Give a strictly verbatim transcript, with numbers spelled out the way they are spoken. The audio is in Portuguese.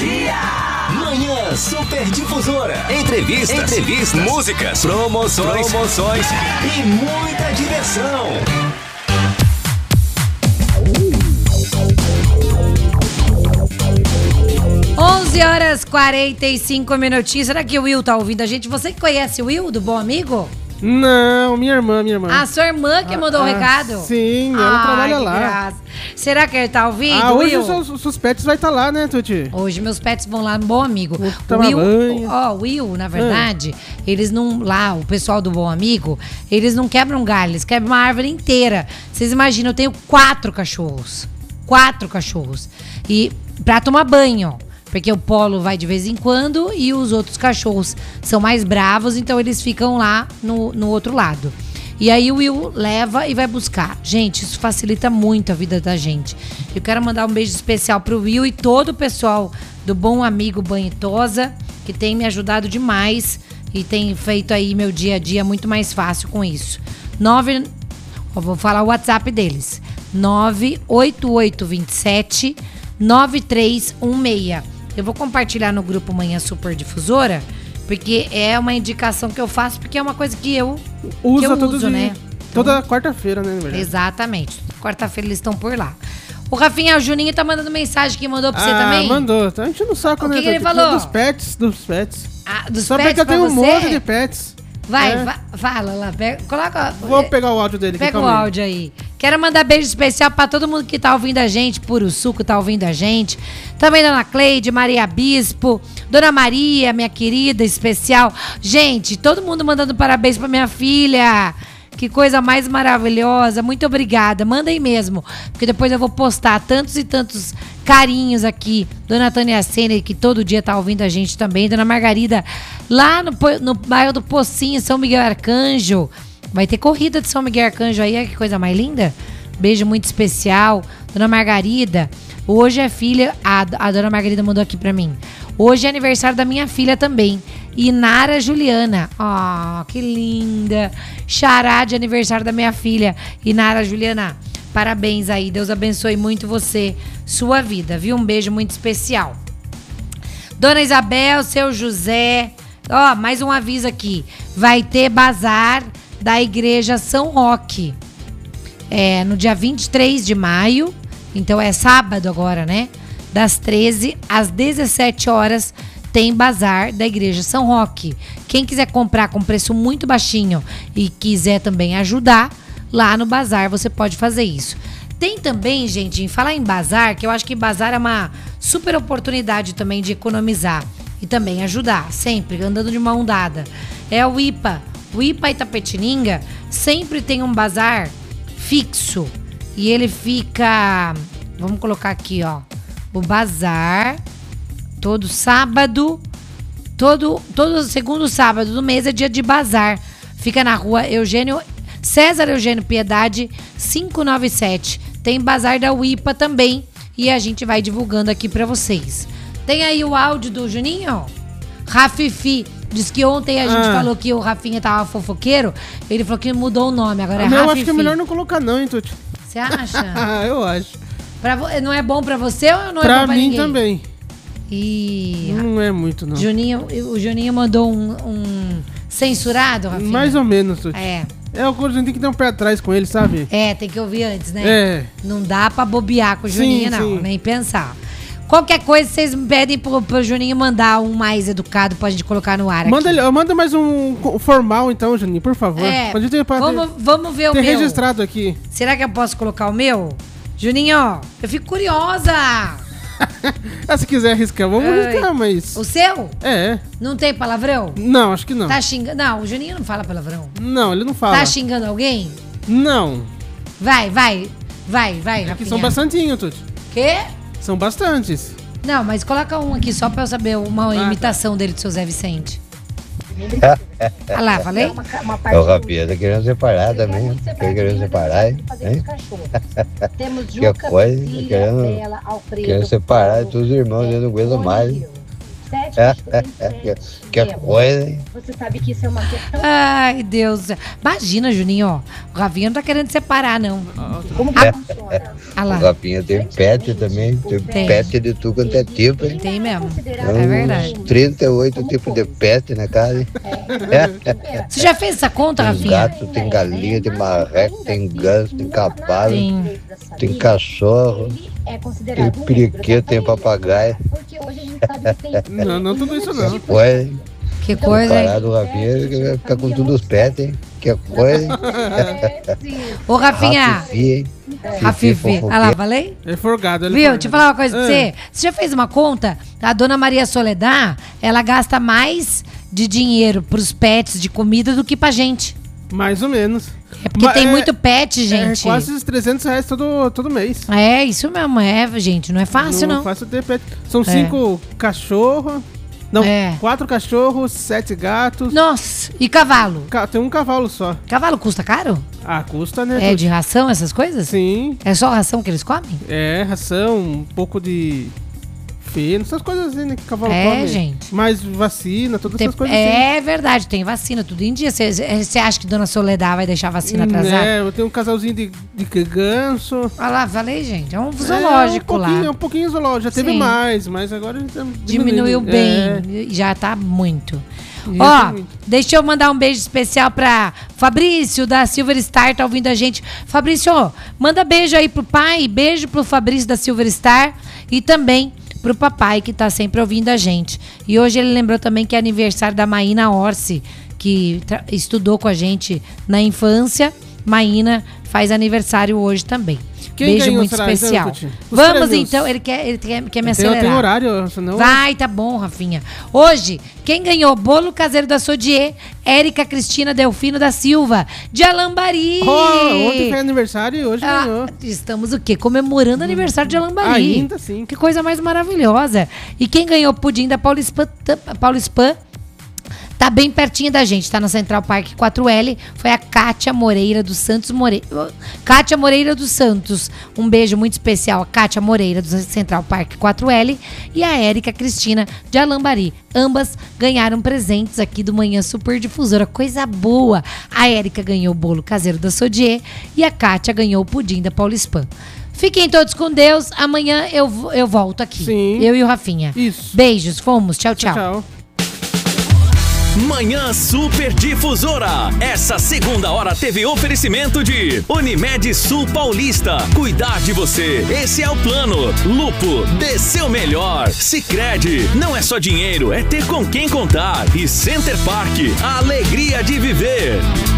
dia. Manhã Super Difusora. Entrevistas, entrevistas, músicas, promoções, promoções e muita diversão. onze horas e quarenta e cinco minutinhos. Será que o Will tá ouvindo a gente? Você que conhece o Will, do Bom Amigo? Não, minha irmã, minha irmã. A sua irmã que mandou o ah, um recado? Sim, ela Ai, trabalha que lá. Graça. Será que ele tá ouvindo, Ah, hoje Will? os seus pets vai estar tá lá, né, Tuti? Hoje meus pets vão lá no Bom Amigo. O Will, banho. ó, o Will, na verdade, ah. eles não, lá, o pessoal do Bom Amigo, eles não quebram um galho, eles quebram uma árvore inteira. Vocês imaginam, eu tenho quatro cachorros. Quatro cachorros. E pra tomar banho. Porque o Polo vai de vez em quando e os outros cachorros são mais bravos, então eles ficam lá no, no outro lado. E aí o Will leva e vai buscar. Gente, isso facilita muito a vida da gente. Eu quero mandar um beijo especial pro Will e todo o pessoal do Bom Amigo Banhitosa, que tem me ajudado demais e tem feito aí meu dia a dia muito mais fácil com isso. Nove, ó, vou falar o WhatsApp deles. nove oito oito dois sete nove três um seis. Eu vou compartilhar no grupo Manhã Super Difusora, porque é uma indicação que eu faço, porque é uma coisa que eu uso, que eu todo uso, dia, né? Toda então, quarta-feira, né? Na verdade. Exatamente. Quarta-feira eles estão por lá. O Rafinha, o Juninho tá mandando mensagem que mandou pra ah, você também? mandou. Tá enchendo o saco, o né? que, que ele falou? Dos pets, dos pets. Ah, dos Só pets porque eu tenho você? um monte de pets. Vai, é. va- fala lá. Pega, coloca. Vou pegar o áudio dele. Pega o áudio aí. Quero mandar beijo especial pra todo mundo que tá ouvindo a gente. Puro Suco tá ouvindo a gente. Também Dona Cleide, Maria Bispo, Dona Maria, minha querida, especial. Gente, todo mundo mandando parabéns pra minha filha. Que coisa mais maravilhosa. Muito obrigada. Manda aí mesmo. Porque depois eu vou postar tantos e tantos carinhos aqui. Dona Tânia Sena, que todo dia tá ouvindo a gente também. Dona Margarida, lá no, no bairro do Pocinho, São Miguel Arcanjo. Vai ter corrida de São Miguel Arcanjo aí. Olha que coisa mais linda. Beijo muito especial. Dona Margarida, hoje é filha... A, a Dona Margarida mandou aqui pra mim. Hoje é aniversário da minha filha também. Inara Juliana. Ó, oh, que linda. Xará de aniversário da minha filha. Inara Juliana, parabéns aí. Deus abençoe muito você, sua vida, viu? Um beijo muito especial. Dona Isabel, seu José. Ó, oh, mais um aviso aqui. Vai ter bazar da Igreja São Roque. É, no dia vinte e três de maio. Então é sábado agora, né? Das treze às dezessete horas tem bazar da Igreja São Roque. Quem quiser comprar com preço muito baixinho e quiser também ajudar, lá no bazar você pode fazer isso. Tem também, gente, em falar em bazar, que eu acho que bazar é uma super oportunidade também de economizar e também ajudar, sempre andando de mão dada. É o I P A. O I P A Itapetininga sempre tem um bazar fixo e ele fica... Vamos colocar aqui, ó. O bazar, todo sábado, todo, todo segundo sábado do mês é dia de bazar. Fica na rua Eugênio, César Eugênio Piedade, quinhentos e noventa e sete. Tem bazar da U I P A também e a gente vai divulgando aqui pra vocês. Tem aí o áudio do Juninho? Rafifi, diz que ontem a gente ah. falou que o Rafinha tava fofoqueiro. Ele falou que mudou o nome, agora é Rafifi. Eu acho que é melhor não colocar não, hein, Tuti? Você acha? Eu acho. Pra, não é bom pra você ou não é pra bom pra mim ninguém? Também. E... Não é muito, não. Juninho, o Juninho mandou um, um censurado, Rafinha? Mais ou menos, Tuti. É. É o que a gente tem que ter um pé atrás com ele, sabe? É, tem que ouvir antes, né? É. Não dá pra bobear com o Juninho, sim, não. Sim. Nem pensar. Qualquer coisa, vocês me pedem pro, pro Juninho mandar um mais educado pra gente colocar no ar manda, aqui. Manda mais um formal, então, Juninho, por favor. É, Pode ter, pode vamos, vamos ver o ter meu. registrado aqui. Será que eu posso colocar o meu? Juninho, eu fico curiosa. ah, se quiser arriscar, vamos Ai. arriscar, mas... O seu? É. Não tem palavrão? Não, acho que não. Tá xingando? Não, o Juninho não fala palavrão. Não, ele não fala. Tá xingando alguém? Não. Vai, vai, vai, vai, é Rafinha. São bastantinhos, Tuti. Quê? São bastantes. Não, mas coloca um aqui só pra eu saber uma ah, imitação tá. dele do seu Zé Vicente. Olha lá, falei? É o Rafinha, tá querendo separar também. Tá querendo separar, hein? Que coisa, tá querendo, querendo separar todos os irmãos, eu não aguento mais. Que coisa, hein? Você sabe que isso é uma questão... Ai, Deus. Imagina, Juninho, ó. O Rafinha não tá querendo separar, não. Como que funciona? Ah O lá. Rafinha tem pet também. Tem, Tem. pet de tudo quanto é tipo, hein? Tem mesmo. Tem É verdade. uns trinta e oito tipos de pet na casa, hein? Você já fez essa conta, Tem Rafinha? gato, tem galinha, tem marreco, tem ganso, tem cavalo, Tem. tem cachorro, É tem considerado um periquito, tem papagaio. porque hoje a gente sabe que tem... Não, não tudo isso não. Coisa, hein? Que coisa, hein? Parado o Rafinha, que vai ficar com tudo os pets, hein? Que coisa, hein? Ô, Rafinha. Rafifi, hein? A Fifi. fofoqueira. Olha lá, falei? É forgado. ele Viu? forgado. Deixa eu falar uma coisa pra É. você. Você já fez uma conta? A dona Maria Soledad, ela gasta mais de dinheiro pros pets de comida do que pra gente. Mais ou menos. É porque Mas tem é- muito pet, É gente. quase uns trezentos reais todo, todo mês. É, isso mesmo. É, gente. Não é fácil, não. Fácil ter pet. São cinco cachorros. Não, É. quatro cachorros, sete gatos. Nossa. E cavalo? Ca- Tem um cavalo só. Cavalo custa caro? Ah, custa, né? É de ração, essas coisas? Sim. É só ração que eles comem? É, ração, um pouco de feno, essas coisas assim, né? Que cavalo É, come. gente. Mais vacina, todas Tem- essas coisas assim. é verdade, tem vacina, tudo em dia. Você acha que dona Soledad vai deixar a vacina atrasada? É, eu tenho um casalzinho de, de ganso. Olha lá, falei, gente. É um É, zoológico um pouquinho, lá. É um pouquinho zoológico. Já teve Sim. mais, mas agora já Diminuiu diminuindo. bem. Já tá muito. Já Ó, tá muito. deixa eu mandar um beijo especial pra Fabrício da Silver Star, tá ouvindo a gente. Fabrício, manda beijo aí pro pai, beijo pro Fabrício da Silver Star e também pro papai que tá sempre ouvindo a gente. E hoje ele lembrou também que é aniversário da Maína Orsi, que tra- estudou com a gente na infância. Maína faz aniversário hoje também. Quem beijo ganhou, muito será, então, especial. Tuti? Os Vamos prêmios. então, ele quer, ele quer, quer me Tem, acelerar. tem horário, senão... Vai, tá bom, Rafinha. Hoje, quem ganhou bolo caseiro da Sodier, Érica Cristina Delfino da Silva, de Alambari. Oh, ontem foi aniversário e hoje Ah, ganhou. estamos o quê? Comemorando o aniversário de Alambari. Ainda sim. Que coisa mais maravilhosa. E quem ganhou o pudim da Paulispan, Paulispan tá bem pertinho da gente, tá na Central Park quatro L, foi a Kátia Moreira dos Santos Moreira. Kátia Moreira dos Santos, um beijo muito especial a Kátia Moreira do Central Park quatro L e a Érica Cristina de Alambari. Ambas ganharam presentes aqui do Manhã Super Difusora, coisa boa. A Érica ganhou o bolo caseiro da Sodier e a Kátia ganhou o pudim da Paulispan. Fiquem todos com Deus, amanhã eu, vo- eu volto aqui. Sim. Eu e o Rafinha. Isso. Beijos, fomos, tchau, tchau. Tchau. Manhã Super Difusora. Essa segunda hora teve oferecimento de Unimed Sul Paulista. Cuidar de você, esse é o plano. Lupo, dê seu melhor. Sicredi, não é só dinheiro, é ter com quem contar. E Center Park, a alegria de viver.